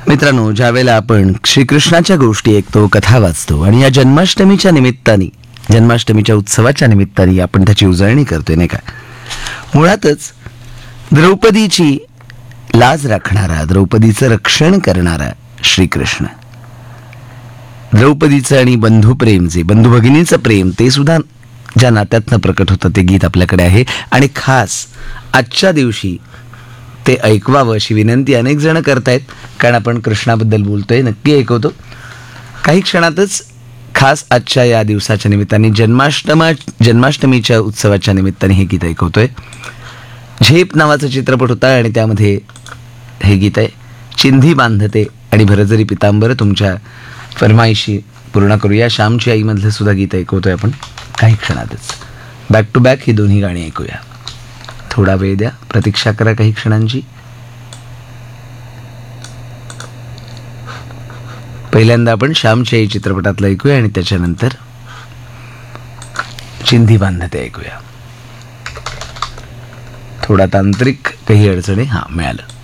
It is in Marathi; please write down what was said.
मित्रांनो, ज्यावेळेला आपण श्रीकृष्णाच्या गोष्टी ऐकतो, कथा वाचतो आणि या जन्माष्टमीच्या निमित्ताने, जन्माष्टमीच्या उत्सवाच्या निमित्ताने आपण त्याची उजळणी करतोय, नाही का? मुळातच द्रौपदीची लाज राखणारा, द्रौपदीचं रक्षण करणारा श्रीकृष्ण, द्रौपदीचं आणि बंधुप्रेम, जे बंधू भगिनीचं प्रेम, ते सुद्धा ज्या नात्यातनं प्रकट होतं ते गीत आपल्याकडे आहे. आणि खास आजच्या दिवशी ते ऐकवावं अशी विनंती अनेक जण करतायत, कारण आपण कृष्णाबद्दल बोलतोय. नक्की ऐकवतो काही क्षणातच. खास आजच्या या दिवसाच्या निमित्ताने, जन्माष्टमीच्या उत्सवाच्या निमित्ताने हे गीत ऐकवतोय. झेप नावाचा चित्रपट होता आणि त्यामध्ये हे गीत आहे. चिंधी बांधते आणि भरजरी पितांबर, तुमच्या फरमाईशी पूर्ण करूया. श्यामची आईमधलं सुद्धा गीत ऐकवतोय आपण काही क्षणातच. बॅक टू बॅक ही दोन्ही गाणी ऐकूया. थोडा वेळ द्या, प्रतीक्षा करा काही क्षणांची. पहिल्यांदा आपण श्यामची आई चित्रपटातलं ऐकूया आणि त्याच्यानंतर चिंधी बांधते ऐकूया. थोडा तांत्रिक काही अडचणी मिळालं.